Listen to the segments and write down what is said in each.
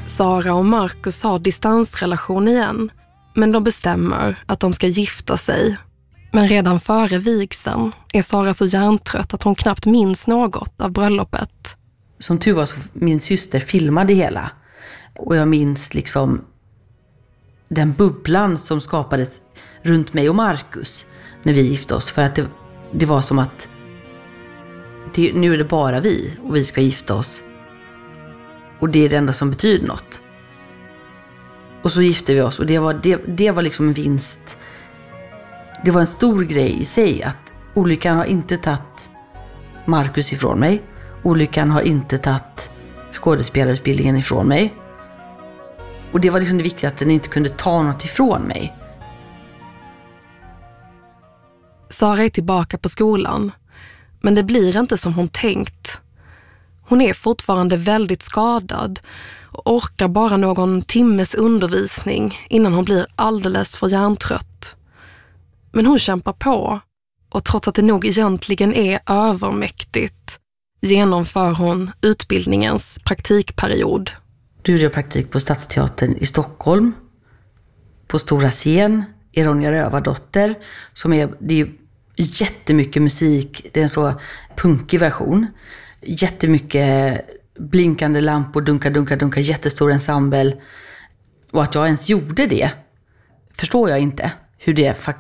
Sara och Marcus har distansrelation igen, men de bestämmer att de ska gifta sig. Men redan före vigseln är Sara så hjärntrött att hon knappt minns något av bröllopet. Som tur var så min syster filmade hela. Och jag minns liksom den bubblan som skapades runt mig och Marcus när vi gifte oss. För att det var som att nu är det bara vi och vi ska gifta oss. Och det är det enda som betyder något. Och så gifte vi oss och det var liksom en vinst. Det var en stor grej i sig att olyckan har inte tagit Marcus ifrån mig. Olyckan har inte tagit skådespelarutbildningen ifrån mig. Och det var liksom det viktiga att den inte kunde ta något ifrån mig. Sara är tillbaka på skolan, men det blir inte som hon tänkt. Hon är fortfarande väldigt skadad och orkar bara någon timmes undervisning innan hon blir alldeles för hjärntrött. Men hon kämpar på och trots att det nog egentligen är övermäktigt genomför hon utbildningens praktikperiod. Du gjorde praktik på Stadsteatern i Stockholm, på Stora Scen, i Ronja Rövardotter, det är jättemycket musik, det är en så punkig version. Jättemycket blinkande lampor, dunka, jättestor ensemble. Och att jag ens gjorde det förstår jag inte hur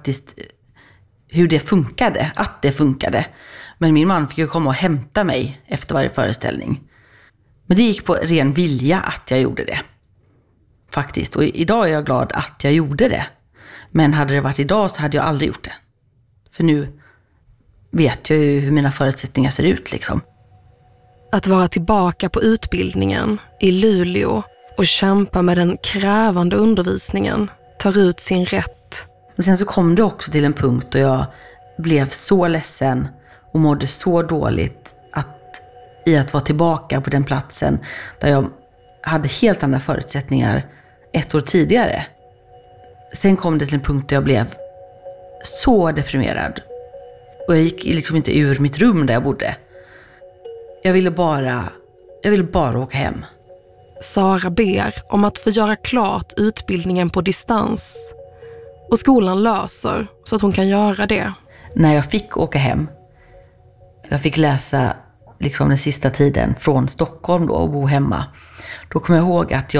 det funkade, att det funkade. Men min man fick ju komma och hämta mig efter varje föreställning. Men det gick på ren vilja att jag gjorde det. Faktiskt. Och idag är jag glad att jag gjorde det. Men hade det varit idag så hade jag aldrig gjort det. För nu vet jag ju hur mina förutsättningar ser ut liksom. Att vara tillbaka på utbildningen i Luleå och kämpa med den krävande undervisningen tar ut sin rätt. Men sen så kom det också till en punkt då jag blev så ledsen och mådde så dåligt att vara tillbaka på den platsen där jag hade helt andra förutsättningar 1 år tidigare. Sen kom det till en punkt där jag blev så deprimerad. Och jag gick liksom inte ur mitt rum där jag bodde. Jag ville bara åka hem. Sara ber om att få göra klart utbildningen på distans. Och skolan löser så att hon kan göra det. När jag fick åka hem, jag fick läsa liksom den sista tiden från Stockholm då och bo hemma. Då kommer jag ihåg att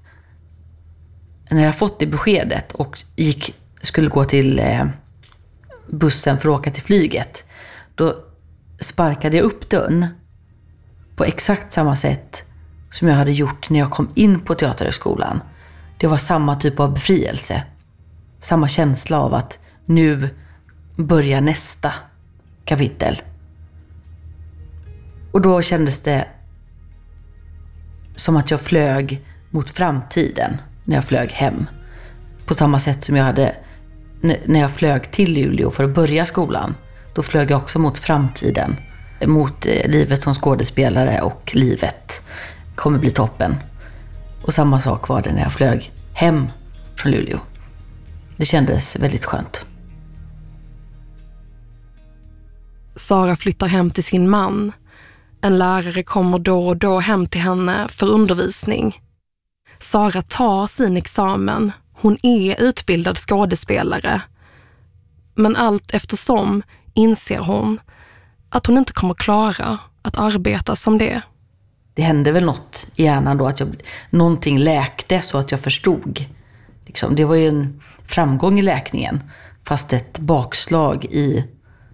när jag fått det beskedet och skulle gå till bussen för att åka till flyget, då sparkade jag upp dörren på exakt samma sätt som jag hade gjort när jag kom in på Teaterhögskolan. Det var samma typ av befrielse. Samma känsla av att nu börjar nästa kapitel. Och då kändes det som att jag flög mot framtiden när jag flög hem. På samma sätt som jag hade när jag flög till Luleå för att börja skolan. Då flög jag också mot framtiden. Mot livet som skådespelare och livet kommer bli toppen. Och samma sak var det när jag flög hem från Luleå. Det kändes väldigt skönt. Sara flyttar hem till sin man. En lärare kommer då och då hem till henne för undervisning. Sara tar sin examen. Hon är utbildad skådespelare. Men allt eftersom inser hon att hon inte kommer klara att arbeta som det. Det hände väl något i hjärnan då, att någonting läkte så att jag förstod. Liksom, det var ju en framgång i läkningen, fast ett bakslag i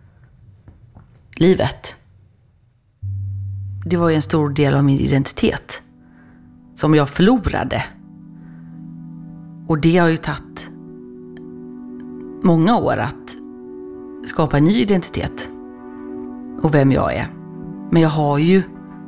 livet. Det var ju en stor del av min identitet som jag förlorade. Och det har ju tagit många år att skapa en ny identitet och vem jag är. Men jag har ju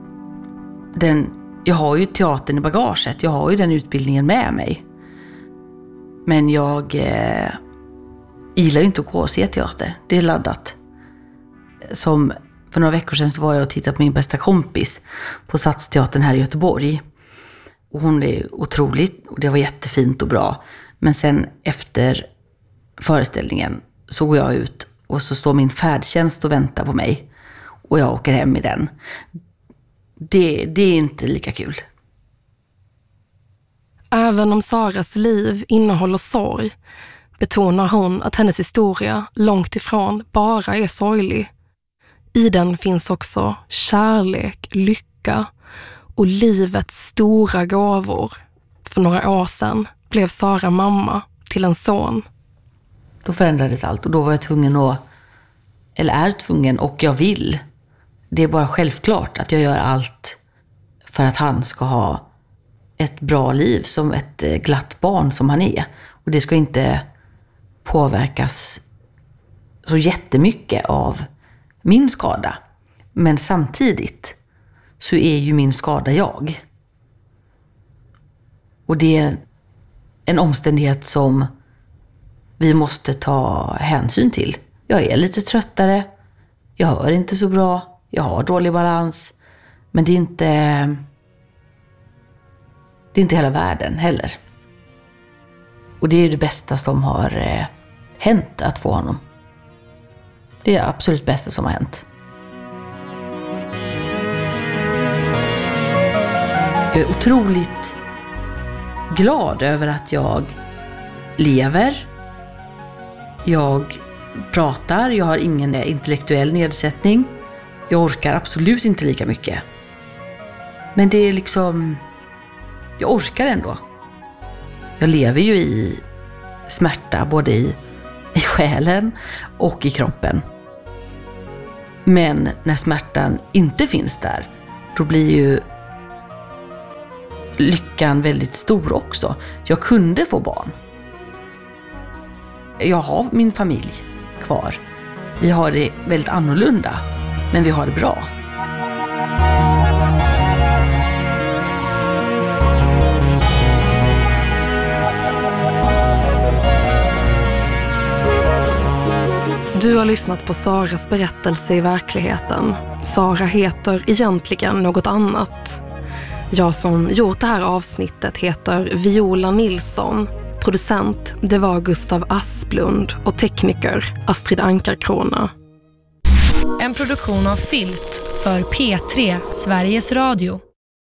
teatern i bagaget. Jag har ju den utbildningen med mig. Men jag gillar ju inte att gå och se teater. Det är laddat. Som för några veckor sedan så var jag och tittade på min bästa kompis på Stadsteatern här i Göteborg. Och hon är otroligt och det var jättefint och bra. Men sen efter föreställningen så går jag ut och så står min färdtjänst och väntar på mig. Och jag åker hem i den. Det är inte lika kul. Även om Saras liv innehåller sorg betonar hon att hennes historia långt ifrån bara är sorglig. I den finns också kärlek, lycka och livets stora gåvor. För några år sedan blev Sara mamma till en son. Då förändrades allt och då var jag tvungen och jag vill. Det är bara självklart att jag gör allt för att han ska ha ett bra liv som ett glatt barn som han är. Och det ska inte påverkas så jättemycket av min skada. Men samtidigt så är ju min skada jag. Och det är en omständighet som vi måste ta hänsyn till. Jag är lite tröttare, jag hör inte så bra, jag har dålig balans. Men det är inte hela världen heller. Och det är det bästa som har hänt att få honom. Det är det absolut bästa som har hänt. Jag är otroligt glad över att jag lever. Jag pratar, jag har ingen intellektuell nedsättning. Jag orkar absolut inte lika mycket. Men det är liksom... Jag orkar ändå. Jag lever ju i smärta både i själen och i kroppen. Men när smärtan inte finns där, då blir ju lyckan väldigt stor också. Jag kunde få barn. Jag har min familj kvar. Vi har det väldigt annorlunda, men vi har det bra. Du har lyssnat på Saras berättelse i verkligheten. Sara heter egentligen något annat. Jag som gjort det här avsnittet heter Viola Nilsson. Producent, det var Gustav Asplund och tekniker Astrid Ankarkrona. En produktion av Filt för P3 Sveriges Radio.